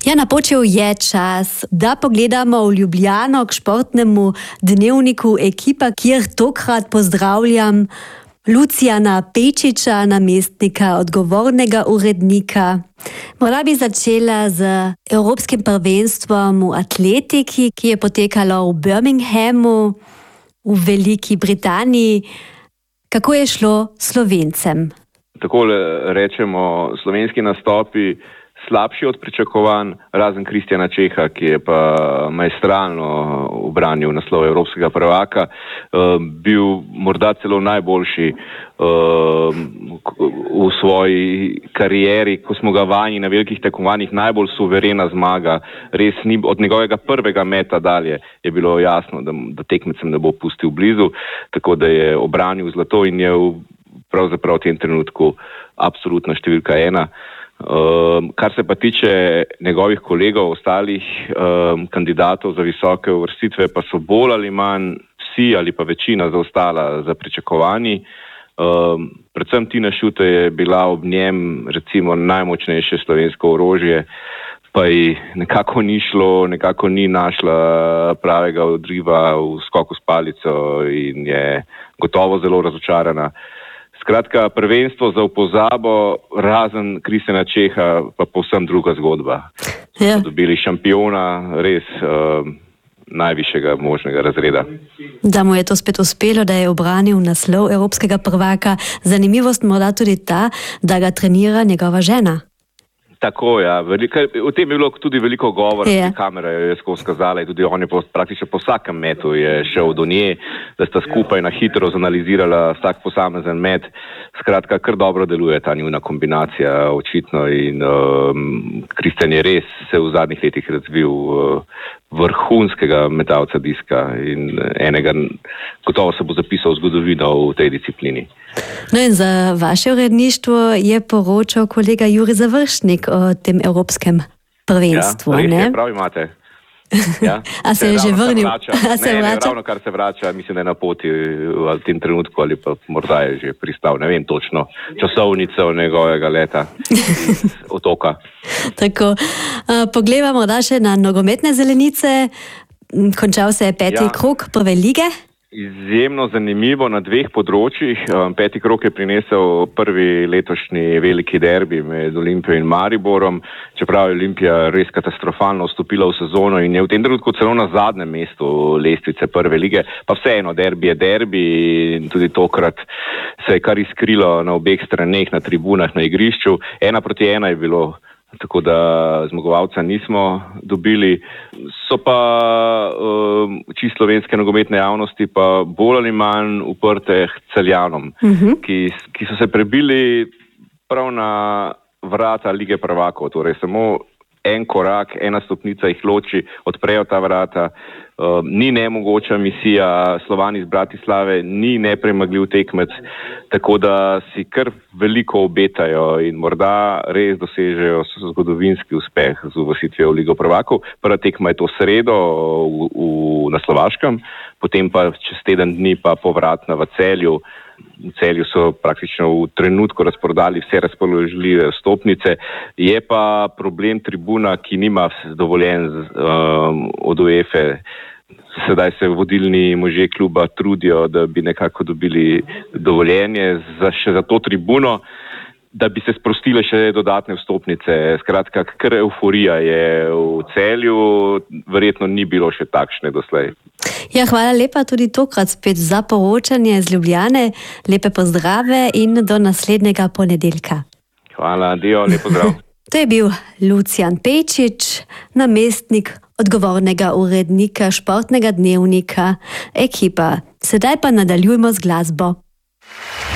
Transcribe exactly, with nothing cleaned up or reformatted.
Ja, napočil je čas, da pogledamo v Ljubljano k športnemu dnevniku Ekipa, kjer tokrat pozdravljam Lucijana Pejčiča, namestnika odgovornega urednika. Morda bi začela z Evropskim prvenstvom v atletiki, ki je potekalo v Birminghamu v Veliki Britaniji. Kako je šlo Slovencem? Takole rečemo, slovenski nastopi slabši od pričakovanj, razen Kristjana Čeha, ki je pa maestralno ubranil naslov evropskega prvaka, bil morda celo najboljši v svoji karieri, ko smo ga vajeni na velikih tekmovanjih, najbolj suverena zmaga. Res ni, od njegovega prvega meta dalje je bilo jasno, da, da tekmecem ne bo pustil blizu, tako da je obranil zlato in je v, pravzaprav v tem trenutku absolutna številka ena. Um, kar se pa tiče njegovih kolegov, ostalih um, kandidatov za visoke uvrstitve, pa so bolj ali manj vsi ali pa večina zaostala za pričakovanji. Um, predvsem Tina Šutej je bila ob njem recimo najmočnejše slovensko orožje, pa ji nekako ni šlo, nekako ni našla pravega odriva v skoku s palico in je gotovo zelo razočarana. Skratka, prvenstvo za upozabo, razen Kristjana Čeha, pa povsem druga zgodba. Ja. Dobili šampiona res uh, najvišjega možnega razreda. Da mu je to spet uspelo, da je obranil naslov evropskega prvaka. Zanimivost morda tudi ta, da ga trenira njegova žena. Tako, ja. Velika, o tem je bilo tudi veliko govora, yeah. tudi kamera je skozi skazala in tudi on je po, praktično po vsakem metu je šel do nje, da sta skupaj na hitro zanalizirala vsak posamezen met. Skratka, kar dobro deluje ta njuna kombinacija, očitno, in um, Kristjan je res se v zadnjih letih razvil uh, vrhunskega metalca diska in enega, gotovo se bo zapisal v zgodovino v tej disciplini. No in za vaše uredništvo je poročal kolega Jurij Završnik o tem evropskem prvenstvu. Ja, res ne? Je, prav imate. Ja. A se je že vrnil? A se ne, vrača? Ne, ravno kar se vrača, mislim, da je na poti v tem trenutku ali pa morda je že pristal, ne vem točno, časovnico njegovega leta iz otoka. Tako, pogledamo da še na nogometne zelenice. Končal se je peti ja. krog prve lige. Izjemno zanimivo na dveh področjih. Peti krog je prinesel prvi letošnji veliki derbi med Olimpijo in Mariborom, čeprav je Olimpija res katastrofalno vstopila v sezono in je v tem trenutku celo na zadnjem mestu lestvice prve lige, pa vseeno derbi je derbi in tudi tokrat se je kar iskrilo na obeh straneh, na tribunah, na igrišču. Ena proti ena je bilo, tako da zmagovalca nismo dobili. So pa um, čisto slovenske nogometne javnosti pa bolj ali manj uprte k Celjanom, uh-huh. ki, ki so se prebili prav na vrata Lige prvakov, torej samo en korak, ena stopnica jih loči, odprejo ta vrata. Uh, ni nemogoča misija, Slovani iz Bratislave ni nepremagljiv tekmec, tako da si kar veliko obetajo in morda res dosežejo zgodovinski uspeh z uvrstitvijo v Ligo prvakov. Prva tekma je to sredo v, v, na Slovaškem, potem pa čez teden dni pa povratna v Celju. V Celju so praktično v trenutku razprodali vse razpoložljive vstopnice. Je pa problem tribuna, ki nima dovoljen um, od UEFA. Sedaj se vodilni možje kluba trudijo, da bi nekako dobili dovoljenje za, še za to tribuno, da bi se sprostile še dodatne vstopnice. Skratka, kar euforija je v Celju, verjetno ni bilo še takšne doslej. Ja, hvala lepa tudi tokrat spet za poročanje z Ljubljane. Lepe pozdrave in do naslednjega ponedeljka. Hvala, dio, lep pozdrav. To je bil Lucijan Pejčič, namestnik odgovornega urednika športnega dnevnika Ekipa. Sedaj pa nadaljujemo z glasbo.